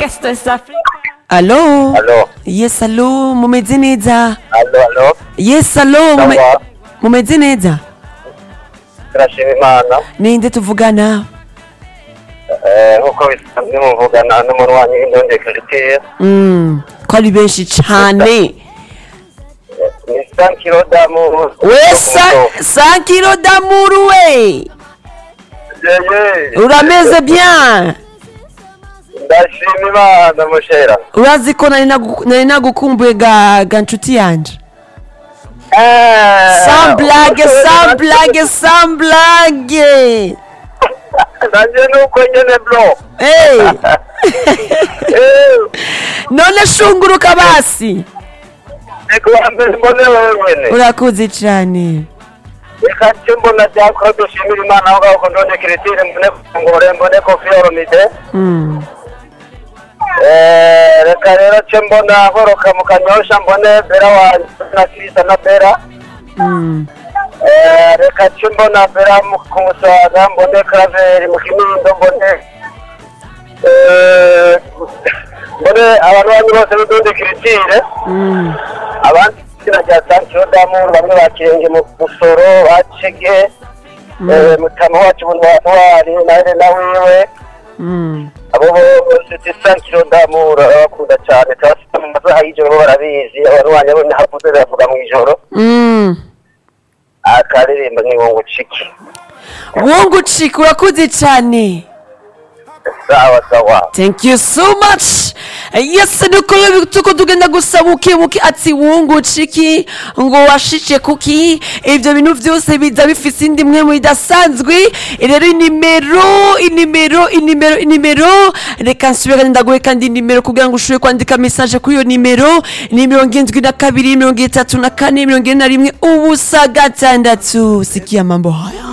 Esto es África. Allo? Allo? Yes, allo, mumeze neza? Allo? Yes, allo, Sawa. mumeze neza? Turashima Imana. Ninde tuvugana? Nkuko bisanzwe muvugana n'umurwanyi w'Indondi Culture. Ko ari benshi cane. Ni 5 kilo d'amour. We 5 kilo d'amour we. Urameze bien? Ndashima Imana mushera. Urazi ko nari nagukumbuye ga nshuti yanje. Sans blague. Nanje nuko nyene bro. Hey. None shunguruka basi. Ego ambere mbone wewe. Urakuze cyane. Reka mbona cyakora dushimira Imana aho ngaho Indondi Culture mbone ko fioromide. Reka rero mbona horoka mu Kanyosha mbone Bera wanjye na Krista na Bera. Reka mbona Bera mu Kumusaga mbone Claver mu Kinindo mbone abantu bandi bose b'Indondi Culture. Abandi kirajya Sankiro Damour bamwe bakirenge mu Busoro bacege mutama wacu bunwari na wiwe. Abo bose Sankiro Damour bakunda cyane twasita mu masaha y'ijoro barabizi abarwanya bo havuze bavuga mu ijoro. Akaririmba ni wongo chiki. Wongo chiki urakuze cyane. Sawa. Thank you so much. Yes, nuko tuko tugenda gusaba ukibuki ati wungu chiki ngo washice kuki ivyo bintu vyose biza bifise indi mwe mu idasanzwe rero inimero reka nsubira ndagoye kandi inimero kugira ngo ushobore kwandika message kuri iyo nimero ni 72 34 41 ubusa gatandatu sikia mambo haya.